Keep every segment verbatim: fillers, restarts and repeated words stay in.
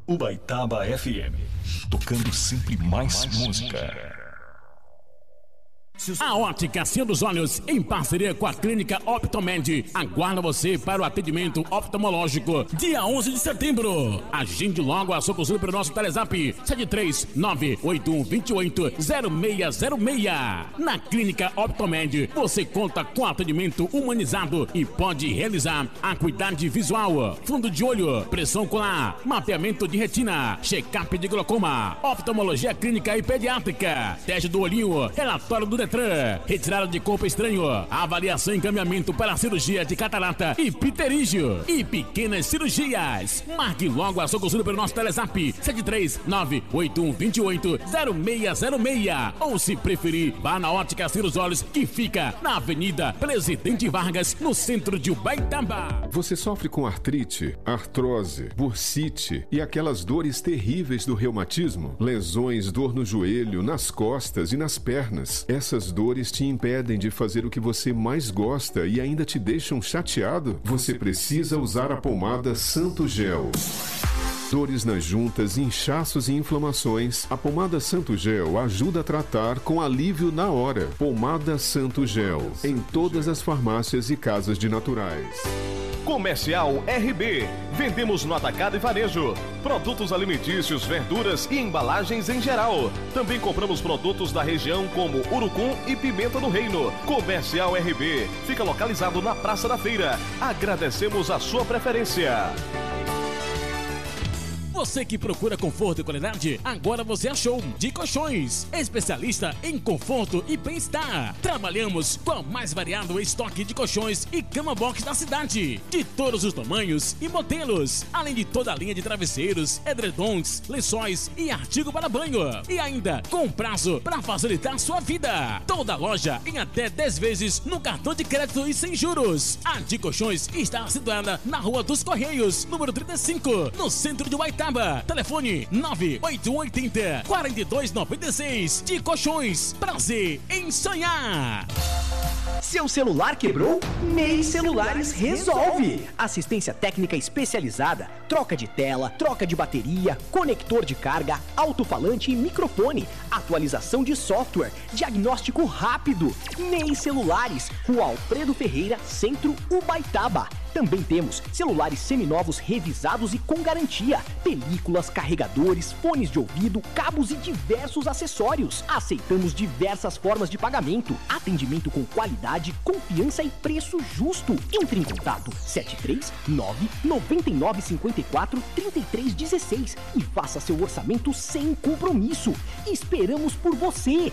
Ubaitaba F M, tocando sempre mais música. A Ótica Céu dos Olhos, em parceria com a Clínica Optomed, aguarda você para o atendimento oftalmológico dia onze de setembro. Agende logo a sua consulta pelo nosso Telezap sete três nove oito um dois oito zero seis zero seis. Na Clínica Optomed, você conta com atendimento humanizado e pode realizar acuidade visual, fundo de olho, pressão ocular, mapeamento de retina, check-up de glaucoma, oftalmologia clínica e pediátrica, teste do olhinho, relatório do Detran, retirada de corpo estranho, avaliação e encaminhamento para cirurgia de catarata e pterígio e pequenas cirurgias. Marque logo a sua consulta pelo nosso Telezap sete três nove oito um dois oito zero seis zero seis, ou se preferir, vá na Ótica Céu dos Olhos, que fica na Avenida Presidente Vargas, no centro de Ubaitaba. Você sofre com artrite, artrose, bursite e aquelas dores terríveis do reumatismo? Lesões, dor no joelho, nas costas e nas pernas. Essas dores te impedem de fazer o que você mais gosta e ainda te deixam chateado? Você precisa usar a pomada Santo Gel. Dores nas juntas, inchaços e inflamações, a pomada Santo Gel ajuda a tratar com alívio na hora. Pomada Santo Gel, em todas as farmácias e casas de naturais. Comercial R B. Vendemos no atacado e varejo, produtos alimentícios, verduras e embalagens em geral. Também compramos produtos da região como urucum e pimenta do reino. Comercial R B fica localizado na Praça da Feira. Agradecemos a sua preferência. Você que procura conforto e qualidade, agora você achou de Colchões, especialista em conforto e bem-estar. Trabalhamos com o mais variado estoque de colchões e cama box da cidade, de todos os tamanhos e modelos, além de toda a linha de travesseiros, edredons, lençóis e artigo para banho. E ainda com prazo para facilitar sua vida. Toda a loja em até dez vezes no cartão de crédito e sem juros. A de Colchões está situada na Rua dos Correios, número trinta e cinco, no centro de Ubaitaba. Telefone nove oito oito zero quatro dois nove seis. De Colchões, prazer em sonhar. Seu celular quebrou? Ney Celulares resolve! Assistência técnica especializada, troca de tela, troca de bateria, conector de carga, alto-falante e microfone, atualização de software, diagnóstico rápido. Ney Celulares, Rua Alfredo Ferreira, Centro, Ubaitaba. Também temos celulares seminovos revisados e com garantia, películas, carregadores, fones de ouvido, cabos e diversos acessórios. Aceitamos diversas formas de pagamento, atendimento com qualidade, confiança e preço justo. Entre em contato sete três nove nove nove cinco quatro três três um seis e faça seu orçamento sem compromisso. Esperamos por você!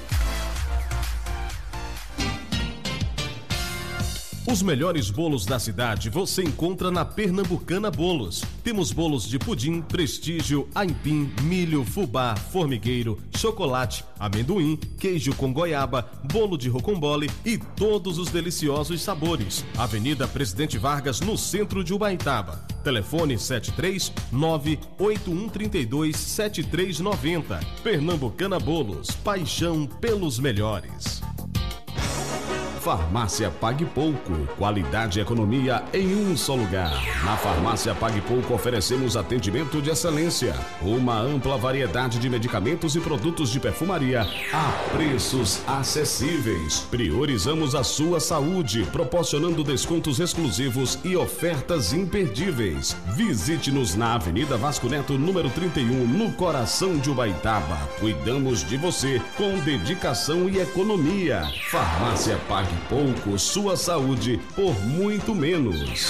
Os melhores bolos da cidade você encontra na Pernambucana Bolos. Temos bolos de pudim, prestígio, aipim, milho, fubá, formigueiro, chocolate, amendoim, queijo com goiaba, bolo de rocambole e todos os deliciosos sabores. Avenida Presidente Vargas, no centro de Ubaitaba. Telefone sete três nove oito um três dois sete três nove zero. Pernambucana Bolos, paixão pelos melhores. Farmácia Pague Pouco, qualidade e economia em um só lugar. Na Farmácia Pague Pouco oferecemos atendimento de excelência, uma ampla variedade de medicamentos e produtos de perfumaria a preços acessíveis. Priorizamos a sua saúde, proporcionando descontos exclusivos e ofertas imperdíveis. Visite-nos na Avenida Vasco Neto, número trinta e um, no coração de Ubaitaba. Cuidamos de você com dedicação e economia. Farmácia Pague Pouco, sua saúde por muito menos.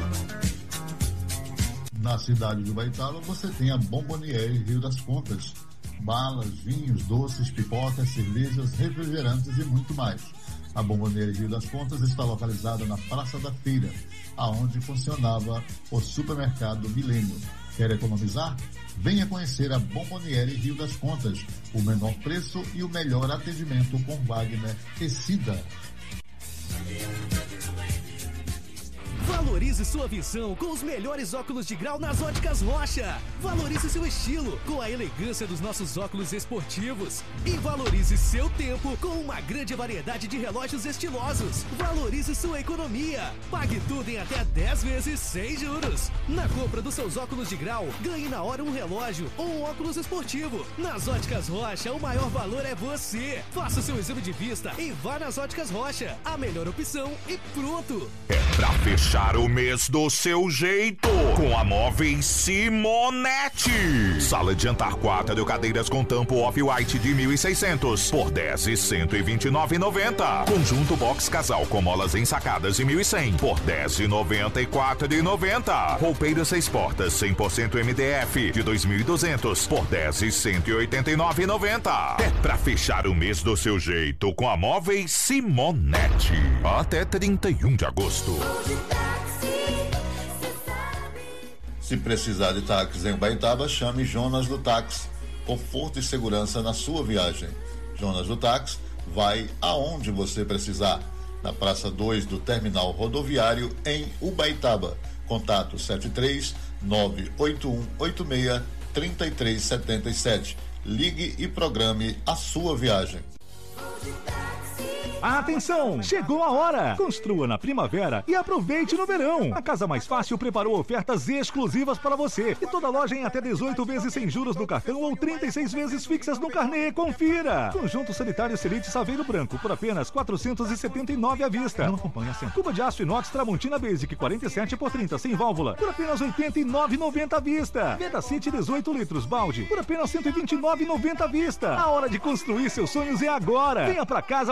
Na cidade de Ubaitaba você tem a Bomboniere Rio das Contas. Balas, vinhos, doces, pipocas, cervejas, refrigerantes e muito mais. A Bomboniere Rio das Contas está localizada na Praça da Feira, aonde funcionava o supermercado Milênio. Quer economizar? Venha conhecer a Bomboniere Rio das Contas. O menor preço e o melhor atendimento com Wagner e Cida. Valorize sua visão com os melhores óculos de grau nas Óticas Rocha. Valorize seu estilo com a elegância dos nossos óculos esportivos. E valorize seu tempo com uma grande variedade de relógios estilosos. Valorize sua economia. Pague tudo em até dez vezes sem juros. Na compra dos seus óculos de grau, ganhe na hora um relógio ou um óculos esportivo. Nas Óticas Rocha, o maior valor é você. Faça o seu exame de vista e vá nas Óticas Rocha. A melhor opção e pronto. É pra fechar o mês do seu jeito, com a Móveis Simonete. Sala de jantar quatro cadeiras com tampo off-white de mil e seiscentos por dez e cento e vinte e nove reais e noventa centavos. Conjunto box casal com molas ensacadas de mil e cem por dez e noventa e quatro reais e noventa centavos. Roupeiro seis portas cem por cento M D F de dois mil e duzentos por dez e cento e oitenta e nove reais e noventa centavos. É pra fechar o mês do seu jeito com a Móveis Simonete. Até trinta e um de agosto. Se precisar de táxis em Ubaitaba, chame Jonas do Táxi. Conforto e segurança na sua viagem. Jonas do Táxi vai aonde você precisar. Na Praça dois do Terminal Rodoviário, em Ubaitaba. Contato sete três nove oito um oito seis três três sete sete. Ligue e programe a sua viagem. Atenção! Chegou a hora! Construa na primavera e aproveite no verão. A Casa Mais Fácil preparou ofertas exclusivas para você. E toda loja em até dezoito vezes sem juros no cartão ou trinta e seis vezes fixas no carnê. Confira! Conjunto sanitário Selite Saveiro Branco por apenas quatrocentos e setenta e nove reais à vista. Não acompanha a cena. Cuba de aço inox Tramontina Basic quarenta e sete por trinta sem válvula por apenas oitenta e nove reais e noventa centavos à vista. Veda City dezoito litros balde por apenas cento e vinte e nove reais e noventa centavos à vista. A hora de construir seus sonhos é agora. Venha pra casa